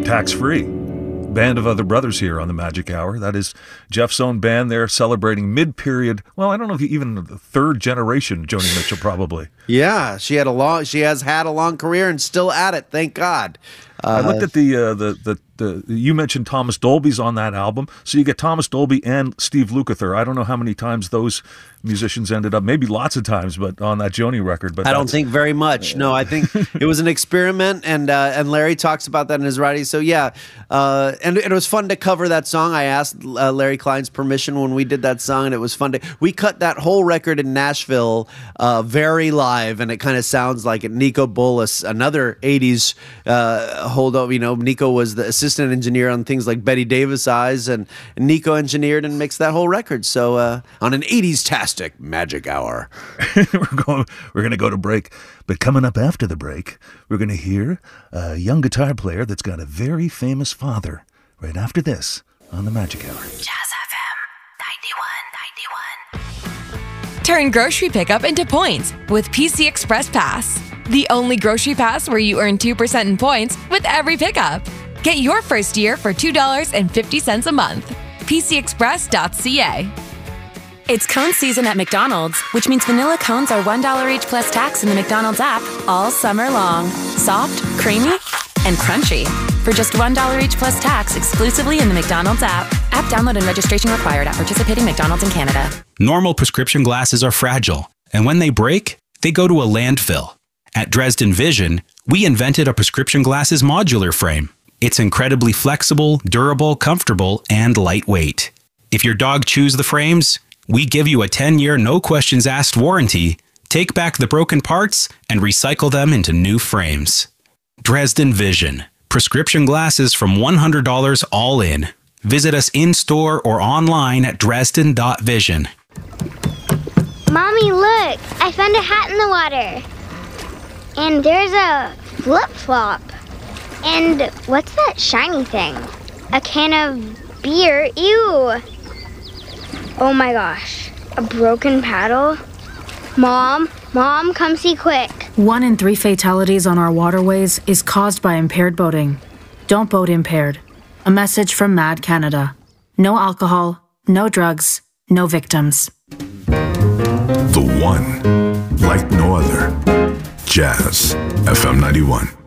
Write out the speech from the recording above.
tax-free. Band of other brothers here on the Magic Hour. That is Jeff's own band. They're celebrating mid-period. Well, I don't know if even the third generation Joni Mitchell probably. Yeah, she has had a long career and still at it. Thank God. I looked at the you mentioned Thomas Dolby's on that album, so you get Thomas Dolby and Steve Lukather. I don't know how many times those musicians ended up, maybe lots of times, but on that Joni record. But I don't think very much. No, I think it was an experiment, and Larry talks about that in his writing. So yeah, and it was fun to cover that song. I asked Larry Klein's permission when we did that song, and it was fun we cut that whole record in Nashville, very live, and it kind of sounds like it. Nico Bolas, another '80s holdover. You know, Nico was the assistant engineer on things like Betty Davis Eyes, and Nico engineered and mixed that whole record. So on an '80s-tastic Magic Hour. We're going to go to break, but coming up after the break, we're going to hear a young guitar player that's got a very famous father right after this on the Magic Hour. Jazz FM 91. Turn grocery pickup into points with PC Express Pass. The only grocery pass where you earn 2% in points with every pickup. Get your first year for $2.50 a month. PCExpress.ca. It's cone season at McDonald's, which means vanilla cones are $1 each plus tax in the McDonald's app all summer long. Soft, creamy, and crunchy. For just $1 each plus tax exclusively in the McDonald's app. App download and registration required at participating McDonald's in Canada. Normal prescription glasses are fragile, and when they break, they go to a landfill. At Dresden Vision, we invented a prescription glasses modular frame. It's incredibly flexible, durable, comfortable, and lightweight. If your dog chews the frames, we give you a 10-year no-questions-asked warranty, take back the broken parts, and recycle them into new frames. Dresden Vision. Prescription glasses from $100 all in. Visit us in-store or online at dresden.vision. Mommy, look! I found a hat in the water. And there's a flip-flop. And what's that shiny thing? A can of beer. Ew! Oh my gosh, a broken paddle? Mom, come see quick. 1 in 3 fatalities on our waterways is caused by impaired boating. Don't boat impaired. A message from MAD Canada. No alcohol, no drugs, no victims. The one like no other. Jazz FM 91.